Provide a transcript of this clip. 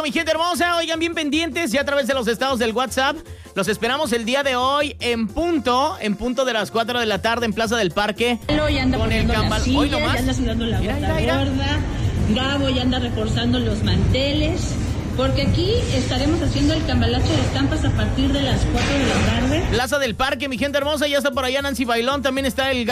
mi gente hermosa. Oigan, bien pendientes ya a través de los estados del WhatsApp. Los esperamos el día de hoy en punto de las 4 de la tarde en Plaza del Parque. Ya anda con el poniendo las sillas, Hoy nomás. ya anda sudando la Mira, gota mira. gorda. Gabo ya anda reforzando los manteles. Porque aquí estaremos haciendo el cambalache de estampas a partir de las 4 de la tarde. Plaza del Parque, mi gente hermosa. Ya está por allá Nancy Bailón. También está el